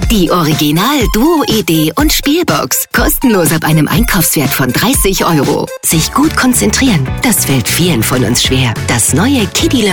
Die Original-Duo-Idee und Spielbox. Kostenlos ab einem Einkaufswert von 30 €. Sich gut konzentrieren, das fällt vielen von uns schwer. Das neue Kiddie